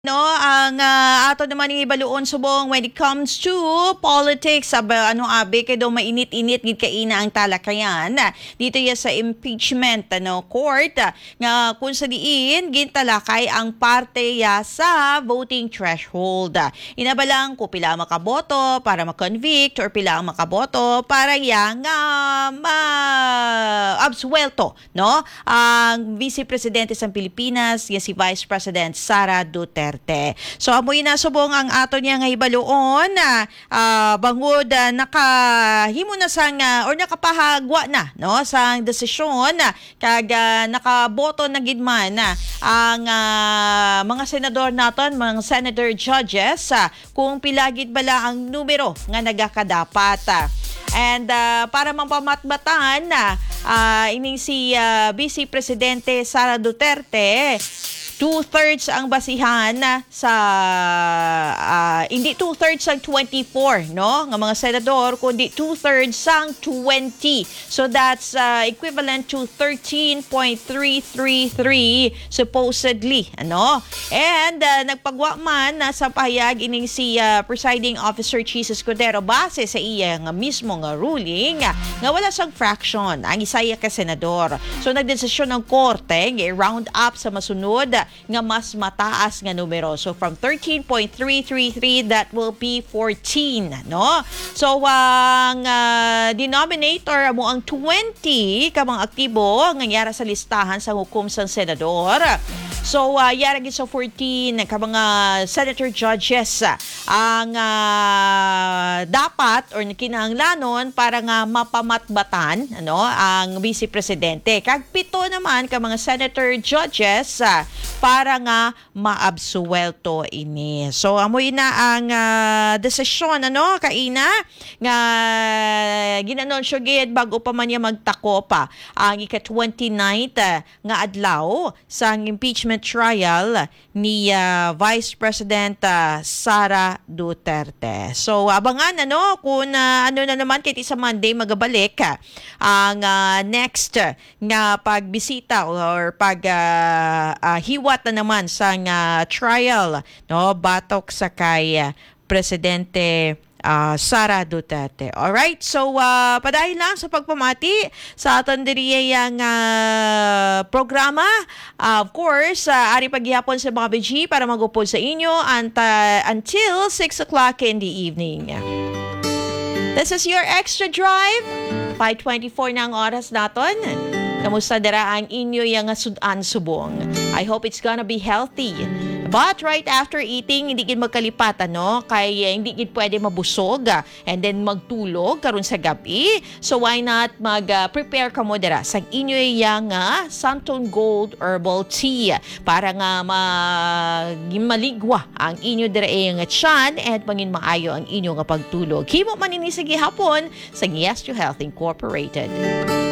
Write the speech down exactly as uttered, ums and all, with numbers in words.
No, ang uh, ato naman ng ibaluon subong when it comes to politics, aba, ano abi kay do mainit-init gid kaina ang talakayan dito ya sa impeachment ano court nga kung sa diin gintalakay ang parte ya sa voting threshold. Inabalang ko pila makaboto para ma-convict or pila ang makaboto para ya nga ma-absuelto, no? Ang Vice Presidente sa Pilipinas ya si Vice President Sara Duterte. So amoy na subong ang ato niya nga hibaluon na uh, bangod uh, nakahimo na sang uh, or nakapahagwa na no sang desisyon uh, kag uh, nakaboto na gid man uh, ang uh, mga senador naton, mga senator judges uh, kung pilagid bala ang numero nga nagakadapat. Uh. And uh, para mapamatbatan na uh, ining si uh, Vice Presidente Sara Duterte, two-thirds ang basihan sa, uh, hindi two-thirds ang twenty-four, no? Ng mga senador, kundi two-thirds ang twenty. So that's uh, equivalent to thirteen point three three three supposedly, ano? And uh, nagpagwa man uh, sa pahayag ining si uh, Presiding Officer Chis Escudero base sa iya nga mismo nga ruling uh, nga wala sang fraction ang isaya ka senador. So nagdesisyon ng korte nga round up sa masunod nga mas mataas nga numero. So from thirteen point three three three that will be fourteen, no? So ang uh, denominator mo ang twenty ka mga aktibo nga yara sa listahan sa hukom sang senador. So uh, yara gid sa fourteen ka mga senator judges uh, ang uh, dapat or kinahanglanon para nga mapamatbatan ano ang Vice Presidente. Kag pito naman ka mga senator judges uh, para nga maabsuelto ini. So amoy na ang uh, desisyon ano kaina nga ginanunsyo gid bago pa man niya magtako pa ang ika twenty-ninth uh, nga adlaw sa impeachment trial ni uh, Vice President uh, Sara Duterte. So abangan ano kung uh, ano na naman kiti sa Monday magabalik uh, ang uh, next uh, nga pagbisita or pag uh, uh, hiwat na naman sa uh, trial no batok sa kay uh, Presidente Uh, Sara Duterte. Alright, so uh, padahil lang sa pagpamati sa aton diri yang uh, programa. Uh, of course, uh, ari paghihapon sa mga B G para magupod sa inyo anta, until six o'clock in the evening. This is your Extra Drive. five twenty-four na ang oras naton. Kamusta dira ang inyo yang sudan subong? I hope it's gonna be healthy. But right after eating, hindi gid magkalipat ano, kay uh, hindi gid pwede mabusog uh, and then magtulog karon sa gabi. So why not mag-prepare uh, ka mo dira sa inyo yang uh, Santon Gold Herbal Tea para nga ma maligwa ang inyo dira nga tiyan and mangin maayo ang inyo nga pagtulog. Himo man ini sa gihapon sa Yes to Health Incorporated.